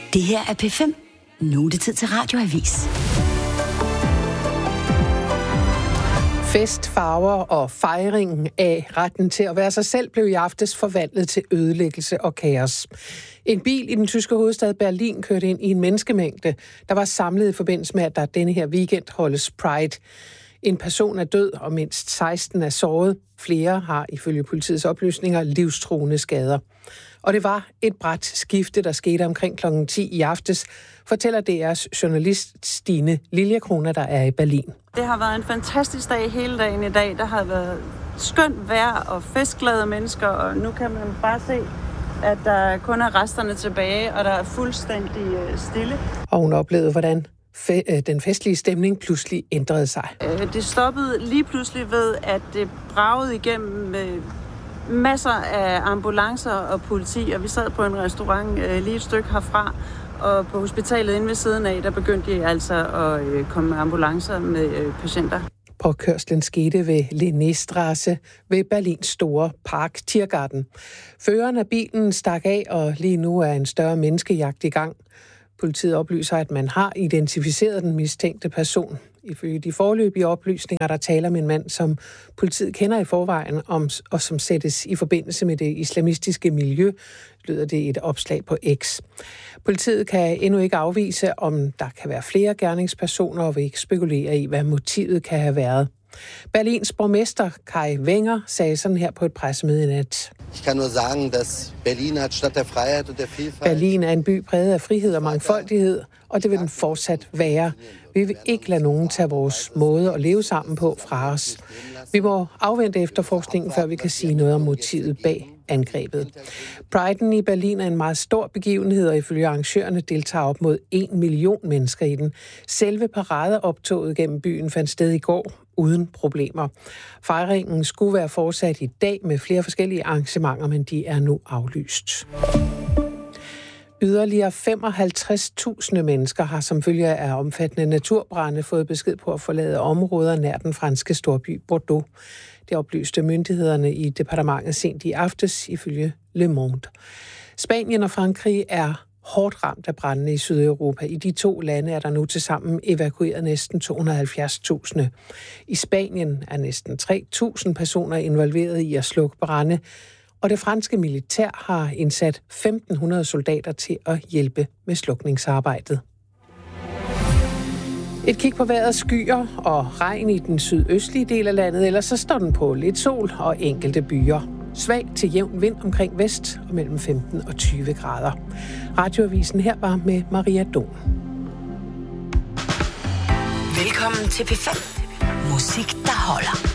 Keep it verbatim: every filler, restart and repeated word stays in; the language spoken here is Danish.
Det her er P fem. Nu er det tid til Radioavis. Fest, farver og fejringen af retten til at være sig selv blev i aftes forvandlet til ødelæggelse og kaos. En bil i den tyske hovedstad Berlin kørte ind i en menneskemængde, der var samlet i forbindelse med, at der denne her weekend holdes Pride. En person er død, og mindst seksten er såret. Flere har ifølge politiets oplysninger livstruende skader. Og det var et brat skifte, der skete omkring klokken ti i aftes, fortæller D R's journalist Stine Liljekrona, der er i Berlin. Det har været en fantastisk dag hele dagen i dag. Der har været skønt vejr og festglade mennesker, og nu kan man bare se, at der kun er resterne tilbage, og der er fuldstændig stille. Og hun oplevede, hvordan fe- den festlige stemning pludselig ændrede sig. Det stoppede lige pludselig ved, at det bragede igennem med masser af ambulancer og politi, og vi sad på en restaurant lige et stykke herfra, og på hospitalet inde ved siden af, der begyndte de altså at komme med ambulancer med patienter. Påkørslen skete ved Linnéstraße ved Berlins store park Tiergarten. Føreren af bilen stak af, og lige nu er en større menneskejagt i gang. Politiet oplyser, at man har identificeret den mistænkte person. Ifølge de foreløbige oplysninger, der taler med en mand, som politiet kender i forvejen, om, og som sættes i forbindelse med det islamistiske miljø, lyder det i et opslag på X. Politiet kan endnu ikke afvise, om der kan være flere gerningspersoner, og vil ikke spekulere i, hvad motivet kan have været. Berlins borgmester Kai Wenger sagde sådan her på et pressemøde i nat. Ich kann nur sagen, dass Berlin hat statt der Freiheit und der Vielfalt. Berlin er en by præget af frihed og mangfoldighed, og det vil den fortsat være. Vi vil ikke lade nogen tage vores måde at leve sammen på fra os. Vi må afvente efterforskningen, før vi kan sige noget om motivet bag angrebet. Priden i Berlin er en meget stor begivenhed, og ifølge arrangørerne deltager op mod en million mennesker i den. Selve paradeoptoget gennem byen fandt sted i går uden problemer. Fejringen skulle være fortsat i dag med flere forskellige arrangementer, men de er nu aflyst. Yderligere femoghalvtreds tusind mennesker har som følge af omfattende naturbrande fået besked på at forlade områder nær den franske storby Bordeaux. Det oplyste myndighederne i departementet sent i aftes ifølge Le Monde. Spanien og Frankrig er hårdt ramt af brandene i Sydeuropa. I de to lande er der nu tilsammen evakueret næsten to hundrede og halvfjerds tusind. I Spanien er næsten tre tusind personer involveret i at slukke brande, og det franske militær har indsat femten hundrede soldater til at hjælpe med slukningsarbejdet. Et kig på vejret: skyer og regn i den sydøstlige del af landet, ellers så står den på lidt sol og enkelte byer. Svag til jævn vind omkring vest og mellem femten og tyve grader. Radioavisen her var med Maria Don. Velkommen til P fem. Musik, der holder.